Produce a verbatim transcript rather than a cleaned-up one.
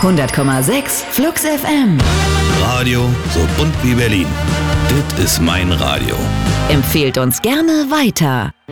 hundert Komma sechs Flux F M. Radio so bunt wie Berlin. Dit ist mein Radio. Empfehlt uns gerne weiter.